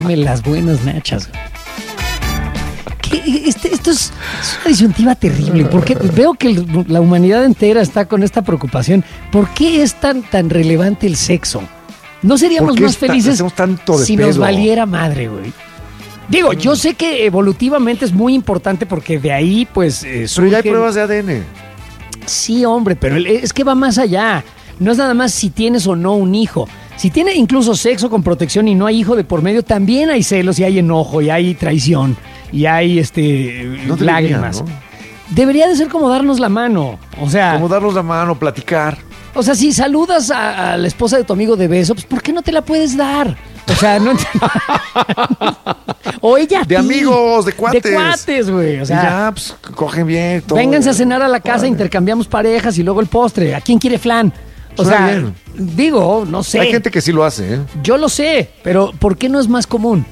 las buenas nachas. Esto es una disyuntiva terrible, porque veo que la humanidad entera está con esta preocupación. ¿Por qué es tan relevante el sexo? ¿No seríamos más felices si nos valiera madre, güey? Digo, yo sé que evolutivamente es muy importante porque de ahí, pues... Pero ya hay pruebas de ADN. Sí, hombre, pero es que va más allá. No es nada más si tienes o no un hijo. Si tiene incluso sexo con protección y no hay hijo de por medio, también hay celos y hay enojo y hay traición y hay lágrimas. ¿No? Debería de ser como darnos la mano. O sea... Como darnos la mano, platicar. O sea, si saludas a la esposa de tu amigo de beso, pues ¿por qué no te la puedes dar? O sea, no... O ella de amigos, de cuates. De cuates, güey. O sea, ya, pues, cogen bien. Todo. Vénganse a cenar a la casa, intercambiamos parejas y luego el postre. ¿A quién quiere flan? O sea, bien. Digo, no sé. Hay gente que sí lo hace, ¿eh? Yo lo sé, pero ¿por qué no es más común?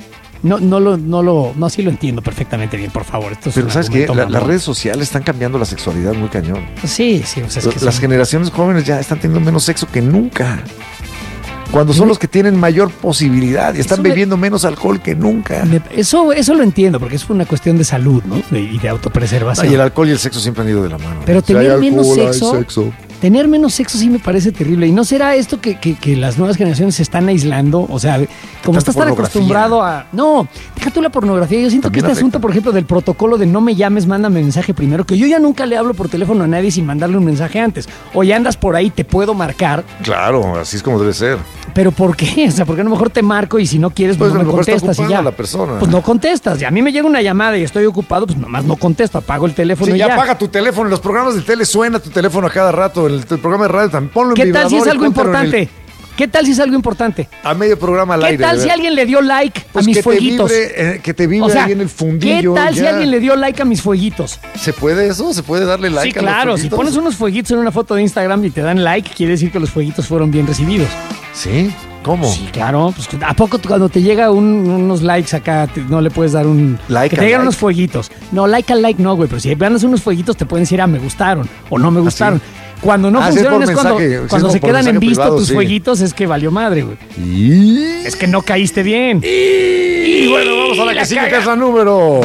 No, sí lo entiendo perfectamente bien, por favor. Pero ¿sabes qué? Las redes sociales están cambiando la sexualidad muy cañón. Sí, o sea, es que las generaciones jóvenes ya están teniendo menos sexo que nunca. Cuando son los que tienen mayor posibilidad y están bebiendo menos alcohol que nunca. Eso lo entiendo, porque es una cuestión de salud, ¿no? Y de autopreservación. Y el alcohol y el sexo siempre han ido de la mano. Pero tener menos sexo... Tener menos sexo sí me parece terrible. ¿Y no será esto que las nuevas generaciones se están aislando? O sea, como estás tan acostumbrado a... No, deja tú la pornografía. Yo siento que asunto, por ejemplo, del protocolo de no me llames, mándame mensaje primero, que yo ya nunca le hablo por teléfono a nadie sin mandarle un mensaje antes. O ya andas por ahí, te puedo marcar. Claro, así es como debe ser. ¿Pero por qué? O sea, ¿por qué a lo mejor te marco y si no quieres, pues no me contestas y ya? La persona. Pues no contestas. Y a mí me llega una llamada y estoy ocupado, pues nomás no contesto, apago el teléfono y ya. Apaga tu teléfono. En los programas de tele suena tu teléfono a cada rato. En el programa de radio también. Ponlo en vibrador. ¿Qué tal si es algo importante? ¿Qué tal si es algo importante? A medio programa al aire. ¿Qué tal si alguien le dio like a mis fueguitos? Que te vibre ahí en el fundillo. ¿Qué tal si alguien le dio like a mis fueguitos? ¿Se puede eso? ¿Se puede darle like a los fueguitos? Sí, claro. Si pones unos fueguitos en una foto de Instagram y te dan like, quiere decir que los fueguitos fueron bien recibidos. ¿Sí? ¿Cómo? Sí, claro. Pues, ¿a poco cuando te llega unos likes acá no le puedes dar un... Like que te llegan unos fueguitos. No, like no, güey. Pero si ganas unos fueguitos te pueden decir, me gustaron o no me gustaron. ¿Sí? Cuando no funcionan es cuando se quedan en visto privado, tus fueguitos, es que valió madre, güey. Es que no caíste bien. Y bueno, vamos a la que sigue, que es la número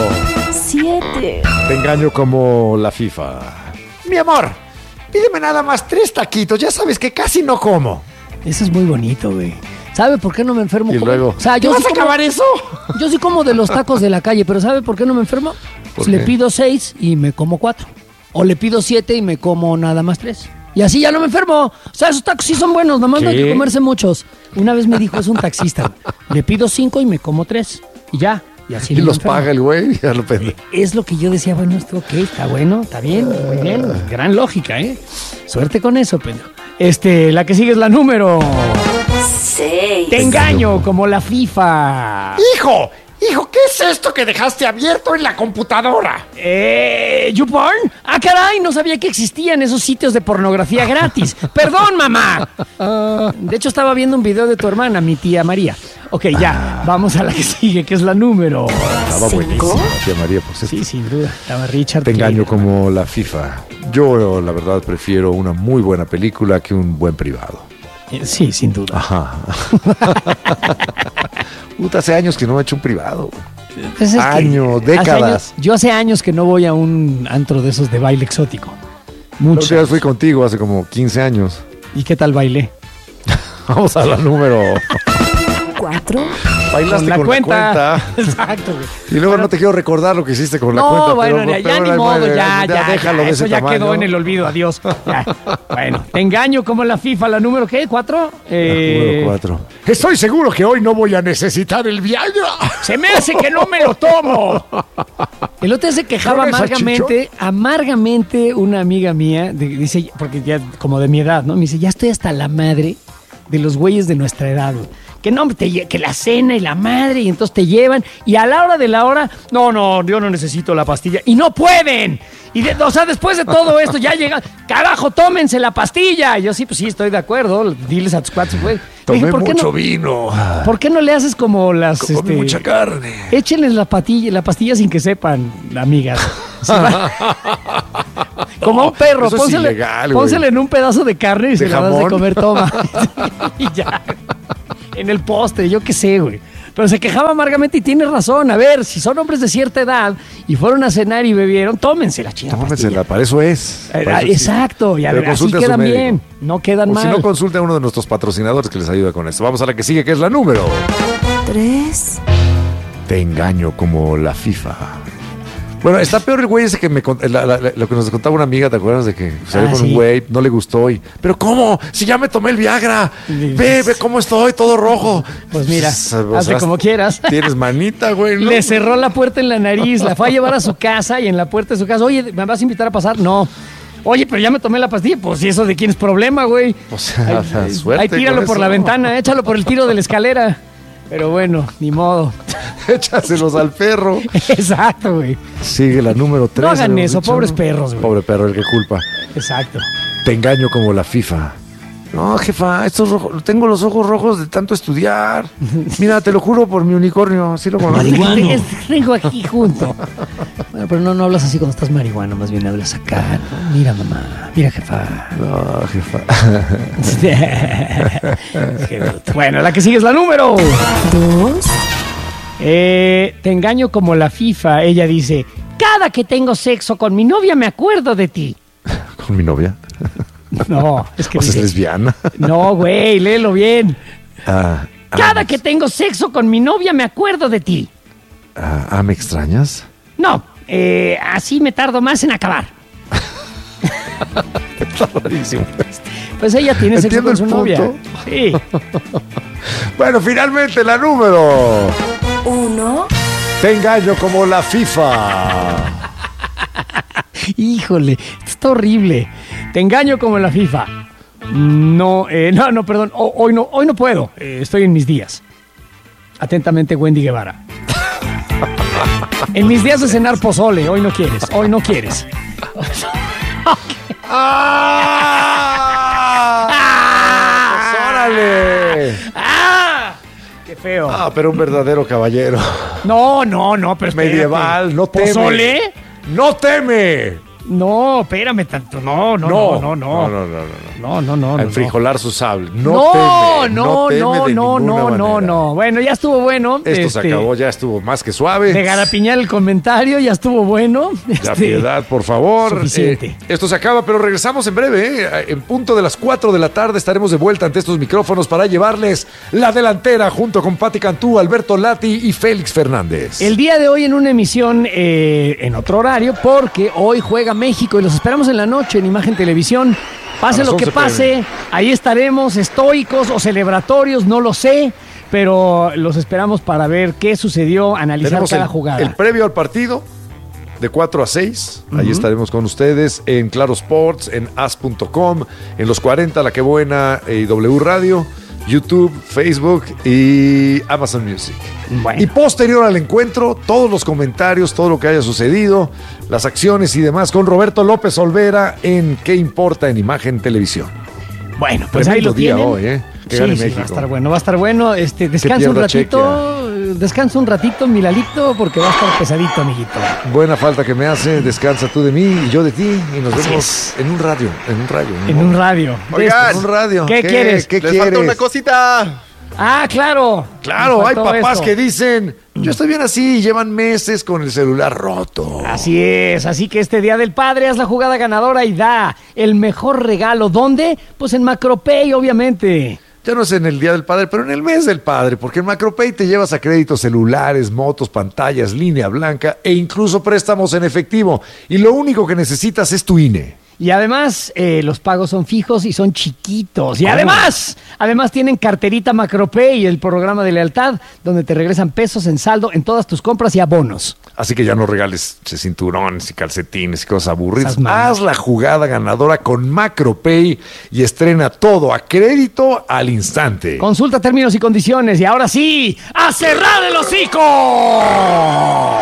7. Te engaño como la FIFA. Mi amor, pídeme nada más 3 taquitos, ya sabes que casi no como. Eso es muy bonito, güey. ¿Sabe por qué no me enfermo? Y luego, o sea, yo ¿vas a acabar eso? Yo sí como de los tacos de la calle, pero ¿sabe por qué no me enfermo? Pues le pido 6 y me como 4. O le pido 7 y me como nada más 3. Y así ya no me enfermo. O sea, esos tacos sí son buenos, nomás no hay que comerse muchos. Una vez me dijo, es un taxista, le pido 5 y me como 3. Y ya. Y así y los paga el güey, ya lo pende. Es lo que yo decía, bueno, esto ok, está bueno, está bien, muy bien. Gran lógica, ¿eh? Suerte con eso, Pedro. La que sigue es la número 6. Te engaño como la FIFA. ¡Hijo! Hijo, ¿qué es esto que dejaste abierto en la computadora? ¿YouPorn? Ah, caray, no sabía que existían esos sitios de pornografía gratis. ¡Perdón, mamá! De hecho, estaba viendo un video de tu hermana, mi tía María. Ok, ya, vamos a la que sigue, que es la número... Estaba buenísima, tía María, por cierto. Sí, sin duda, estaba Richard. Te engaño como la FIFA. Yo, la verdad, prefiero una muy buena película que un buen privado. Sí, sin duda. Ajá. Puta, hace años que no he hecho un privado. Pues décadas. Yo hace años que no voy a un antro de esos de baile exótico. Muchos. Yo fui contigo hace como 15 años. ¿Y qué tal bailé? Vamos a la número 4. Bailaste con la cuenta. Exacto, güey. Y luego no te quiero recordar lo que hiciste con la cuenta. No, bueno, ya ni modo, ya. Déjalo de eso ese ya tamaño. quedó en el olvido, adiós. Ya. Bueno, te engaño como la FIFA, la número, ¿qué? ¿4? Número 4. Estoy seguro que hoy no voy a necesitar el Viagra. Se me hace que no me lo tomo. El otro se quejaba amargamente una amiga mía, dice, porque ya como de mi edad, ¿no? Me dice, ya estoy hasta la madre de los güeyes de nuestra edad, güey. Que no, que la cena y la madre, y entonces te llevan, y a la hora de la hora, no, yo no necesito la pastilla, y no pueden. O sea, después de todo esto ya llega, carajo, tómense la pastilla. Y yo sí, estoy de acuerdo, diles a tus cuates, güey. Tomé mucho vino. ¿Por qué no le haces como las... Comí mucha carne. Échenles la pastilla sin que sepan, amigas. Como un perro, pónsele en un pedazo de carne y se la das de comer, toma. Y ya. En el postre, yo qué sé, güey. Pero se quejaba amargamente y tiene razón. A ver, si son hombres de cierta edad y fueron a cenar y bebieron, tómense la chingada. Tómensela, para eso es. Para eso exacto, sí. y a Pero ver, así consulte a su quedan médico. bien, no quedan O mal. si no, consulte a uno de nuestros patrocinadores que les ayuda con esto. Vamos a la que sigue, que es la número. 3, Te engaño como la FIFA. Bueno, está peor el güey ese que lo que nos contaba una amiga, ¿te acuerdas? De que salió con sí. un güey, no le gustó y... ¿Pero cómo? Si ya me tomé el Viagra. Ve cómo estoy, todo rojo. Pues mira, O hazle sea, como quieras. Tienes manita, güey, ¿no? Le cerró la puerta en la nariz, la fue a llevar a su casa y en la puerta de su casa, oye, ¿me vas a invitar a pasar? No. Oye, pero ya me tomé la pastilla. Pues, ¿y eso de quién es problema, güey? O sea, suerte ahí tíralo con por eso. la ventana, échalo por el tiro de la escalera. Pero bueno, ni modo. Échaselos al perro. Exacto, güey. Sigue la número 3. No hagan eso, pobres perros, güey. Pobre perro, el que culpa. Exacto. Te engaño como la FIFA. No, jefa, tengo los ojos rojos de tanto estudiar. Mira, te lo juro por mi unicornio. ¿Sí lo conoces? Tengo aquí junto. Bueno, pero no hablas así cuando estás marihuana, más bien hablas acá, ¿no? Mira, mamá. Mira, jefa. No, jefa. Bueno, la que sigue es la número 2, Te engaño como la FIFA. Ella dice, cada que tengo sexo con mi novia me acuerdo de ti. ¿Con mi novia? No, es que O sea, es dice, lesbiana. no, güey, léelo bien. Cada me- que tengo sexo con mi novia me acuerdo de ti. ¿me extrañas? No, así me tardo más en acabar. Está rarísimo. Pues ella tiene sexo Entiendo con su el novia. punto. Sí. Bueno, finalmente la número. 1, Te engaño como la FIFA. Híjole, esto está horrible. Te engaño como en la FIFA. No, perdón. Hoy no puedo. Estoy en mis días. Atentamente, Wendy Guevara. En mis días de cenar pozole. Hoy no quieres. Hoy no quieres. ¡Ah! Pues ¡Órale! ¡Ah! ¡Qué feo! Ah, pero un verdadero caballero. No, pero espérate. Medieval, no teme. ¿Pozole? ¡No teme! No, espérame tanto. No. A enfrijolar su sable. No. Bueno, ya estuvo bueno. Esto se acabó, ya estuvo más que suave. De garapiñar el comentario, ya estuvo bueno. La piedad, por favor. Suficiente. Esto se acaba, pero regresamos en breve. En punto de las 4 de la tarde estaremos de vuelta ante estos micrófonos para llevarles la delantera junto con Pati Cantú, Alberto Lati y Félix Fernández. El día de hoy en una emisión en otro horario, porque hoy juega México y los esperamos en la noche en Imagen Televisión. Pase A las lo que 11 pase, ahí estaremos, estoicos o celebratorios, no lo sé, pero los esperamos para ver qué sucedió, analizar Tenemos cada jugada. el previo al partido de 4 a 6. Ahí estaremos con ustedes en Claro Sports, en as.com, en Los 40, La Que Buena y W Radio, YouTube, Facebook y Amazon Music. Bueno. Y posterior al encuentro, todos los comentarios, todo lo que haya sucedido, las acciones y demás con Roberto López Olvera en ¿Qué importa en Imagen Televisión? Bueno, pues ahí Tremendo lo día tienen. hoy, que Sí, gane sí, México. va a estar bueno. Descansa un pierda ratito, Milalito, porque va a estar pesadito, amiguito. Buena falta que me hace, descansa tú de mí y yo de ti y nos Así vemos es. en un radio. En un radio. Oigan, En un radio. ¿Qué quieres? ¿Qué Les quieres? falta una cosita. Ah, claro. Claro, Me hay faltó papás esto. que dicen, yo estoy bien así y llevan meses con el celular roto. Así es, así que este Día del Padre haz la jugada ganadora y da el mejor regalo. ¿Dónde? Pues en Macropay, obviamente. Ya no es en el Día del Padre, pero en el mes del Padre, porque en Macropay te llevas a crédito celulares, motos, pantallas, línea blanca e incluso préstamos en efectivo. Y lo único que necesitas es tu INE. Y además, los pagos son fijos y son chiquitos. Y ¿Cómo? además tienen carterita Macropay, el programa de lealtad, donde te regresan pesos en saldo en todas tus compras y abonos. Así que ya no regales cinturones y calcetines y cosas aburridas. Esas manos. Haz la jugada ganadora con Macropay y estrena todo a crédito al instante. Consulta términos y condiciones. Y ahora sí, ¡a cerrar el hocico!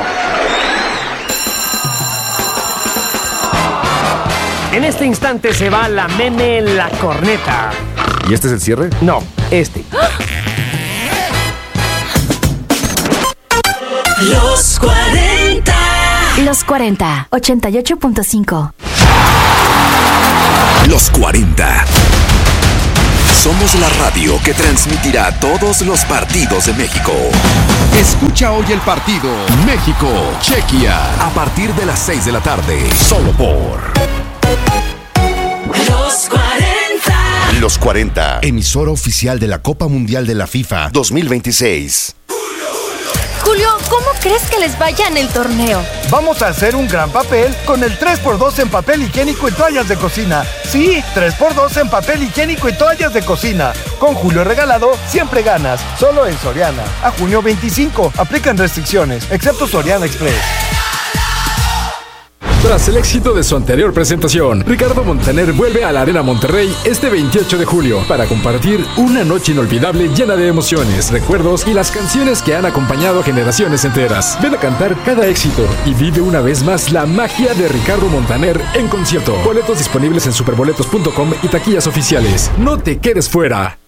En este instante se va la meme la corneta. ¿Y este es el cierre? No, este. Los 40. Los 40, 88.5. Los 40. Somos la radio que transmitirá todos los partidos de México. Escucha hoy el partido México-Chequia a partir de las 6 de la tarde, solo por Los 40. Los 40, emisora oficial de la Copa Mundial de la FIFA 2026. Julio, ¿cómo crees que les vaya en el torneo? Vamos a hacer un gran papel con el 3x2 en papel higiénico y toallas de cocina. Sí, 3x2 en papel higiénico y toallas de cocina. Con Julio Regalado, siempre ganas. Solo en Soriana. A junio 25. Aplican restricciones, excepto Soriana Express. Tras el éxito de su anterior presentación, Ricardo Montaner vuelve a la Arena Monterrey este 28 de julio para compartir una noche inolvidable llena de emociones, recuerdos y las canciones que han acompañado a generaciones enteras. Ven a cantar cada éxito y vive una vez más la magia de Ricardo Montaner en concierto. Boletos disponibles en superboletos.com y taquillas oficiales. No te quedes fuera.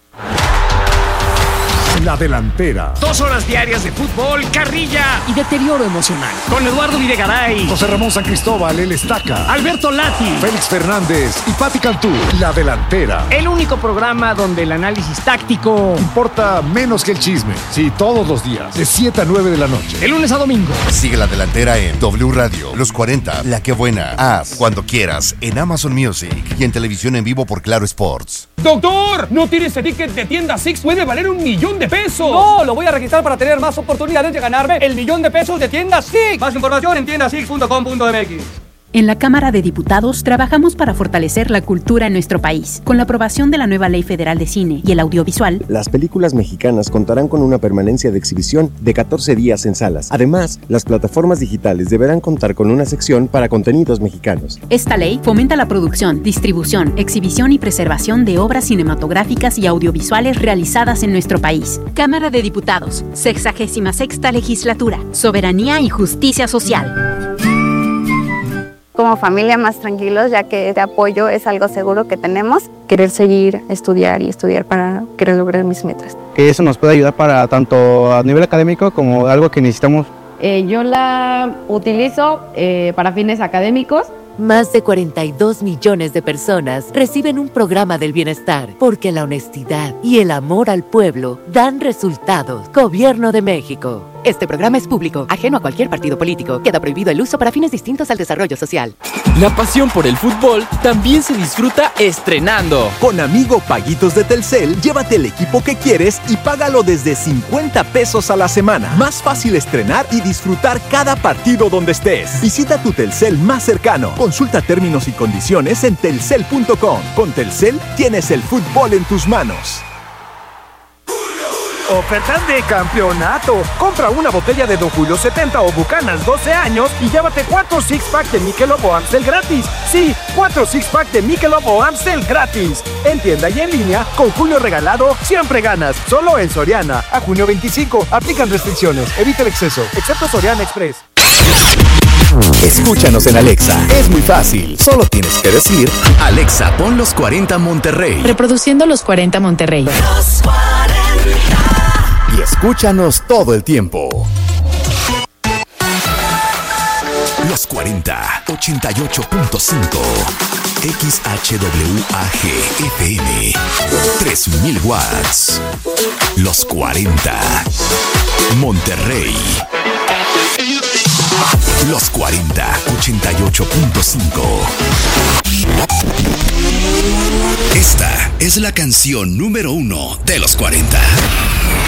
La delantera. 2 horas diarias de fútbol, carrilla y deterioro emocional. Con Eduardo Videgaray, José Ramón San Cristóbal, el Estaca, Alberto Lati, Félix Fernández y Pati Cantú. La delantera. el único programa donde el análisis táctico, Importa menos que el chisme. Sí, todos los días, de 7 a 9 de la noche. de lunes a domingo. Sigue la delantera en W Radio, Los 40, La Que Buena, Haz, Cuando Quieras, en Amazon Music y en televisión en vivo por Claro Sports. ¡Doctor! ¿No tiene ese ticket de tienda Six? ¡Puede valer $1,000,000! No, lo voy a registrar para tener más oportunidades de ganarme el $1,000,000 de tienda Six. Más información en tiendasix.com.mx. En la Cámara de Diputados trabajamos para fortalecer la cultura en nuestro país. Con la aprobación de la nueva Ley Federal de Cine y el Audiovisual, las películas mexicanas contarán con una permanencia de exhibición de 14 días en salas. Además, las plataformas digitales deberán contar con una sección para contenidos mexicanos. esta ley fomenta la producción, distribución, exhibición y preservación de obras cinematográficas y audiovisuales realizadas en nuestro país. Cámara de Diputados, 66ª Legislatura, Soberanía y Justicia Social. Como familia más tranquilos, ya que este apoyo es algo seguro que tenemos. Querer seguir, estudiar para querer lograr mis metas. Que eso nos puede ayudar para tanto a nivel académico como algo que necesitamos. Yo la utilizo para fines académicos. Más de 42 millones de personas reciben un programa del bienestar porque la honestidad y el amor al pueblo dan resultados. Gobierno de México. Este programa es público, ajeno a cualquier partido político. Queda prohibido el uso para fines distintos al desarrollo social. La pasión por el fútbol también se disfruta estrenando. Con Amigo Paguitos de Telcel, llévate el equipo que quieres y págalo desde 50 pesos a la semana. Más fácil estrenar y disfrutar cada partido donde estés. Visita tu Telcel más cercano. Consulta términos y condiciones en telcel.com. Con Telcel tienes el fútbol en tus manos. Ofertas de campeonato. Compra una botella de Don Julio 70 o Bucanas 12 años y llévate 4 six-pack de Michelob o Amstel gratis. Sí, 4 six-pack de Michelob o Amstel gratis. En tienda y en línea, con Julio Regalado, siempre ganas. Solo en Soriana. A junio 25. Aplican restricciones. Evita el exceso. Excepto Soriana Express. Escúchanos en Alexa. Es muy fácil. Solo tienes que decir: Alexa, pon Los 40 Monterrey. Reproduciendo Los 40 Monterrey. Los 40. Y escúchanos todo el tiempo. Los 40, 88.5. XHWAG FM. 3000 watts. Los 40. Monterrey. Los 40, 88.5. Esta es la canción número 1 de los 40.